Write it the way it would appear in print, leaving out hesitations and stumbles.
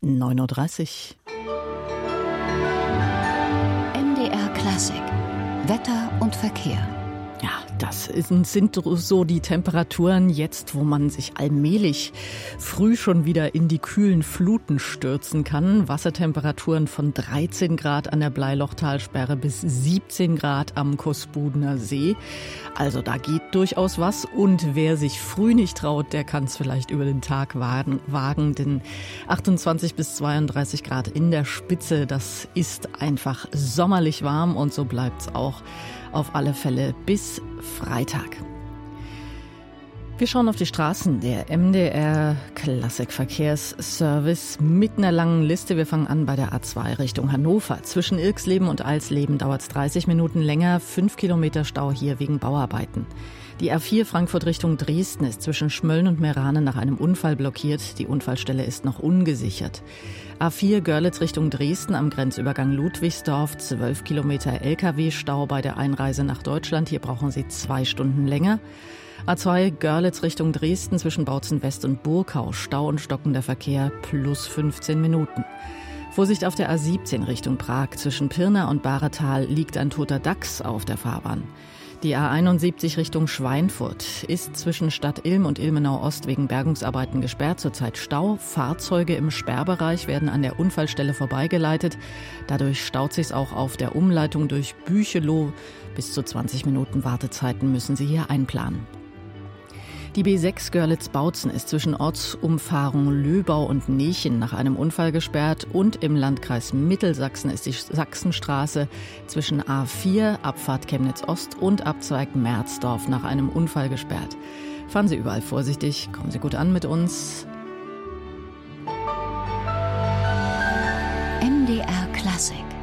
9:30 Uhr. MDR Klassik. Wetter und Verkehr. Ja, das sind so die Temperaturen jetzt, wo man sich allmählich früh schon wieder in die kühlen Fluten stürzen kann. Wassertemperaturen von 13 Grad an der Bleilochtalsperre bis 17 Grad am Kosbudener See. Also da geht durchaus was. Und wer sich früh nicht traut, der kann es vielleicht über den Tag wagen. Denn 28 bis 32 Grad in der Spitze, das ist einfach sommerlich warm. Und so bleibt's auch auf alle Fälle bis Freitag. Wir schauen auf die Straßen. Der MDR Klassikverkehrsservice mit einer langen Liste. Wir fangen an bei der A2 Richtung Hannover. Zwischen Irxleben und Alsleben dauert es 30 Minuten länger. 5 Kilometer Stau hier wegen Bauarbeiten. Die A4 Frankfurt Richtung Dresden ist zwischen Schmölln und Meerane nach einem Unfall blockiert. Die Unfallstelle ist noch ungesichert. A4 Görlitz Richtung Dresden am Grenzübergang Ludwigsdorf. 12 Kilometer LKW-Stau bei der Einreise nach Deutschland. Hier brauchen Sie 2 Stunden länger. A2 Görlitz Richtung Dresden zwischen Bautzen West und Burkau. Stau und stockender Verkehr plus 15 Minuten. Vorsicht auf der A17 Richtung Prag. Zwischen Pirna und Bahretal liegt ein toter Dachs auf der Fahrbahn. Die A71 Richtung Schweinfurt ist zwischen Stadt Ilm und Ilmenau Ost wegen Bergungsarbeiten gesperrt. Zurzeit Stau. Fahrzeuge im Sperrbereich werden an der Unfallstelle vorbeigeleitet. Dadurch staut sich's auch auf der Umleitung durch Büchelow. Bis zu 20 Minuten Wartezeiten müssen Sie hier einplanen. Die B6 Görlitz-Bautzen ist zwischen Ortsumfahrung Löbau und Nechen nach einem Unfall gesperrt und im Landkreis Mittelsachsen ist die Sachsenstraße zwischen A4 Abfahrt Chemnitz-Ost und Abzweig Merzdorf nach einem Unfall gesperrt. Fahren Sie überall vorsichtig, kommen Sie gut an mit uns. MDR Klassik.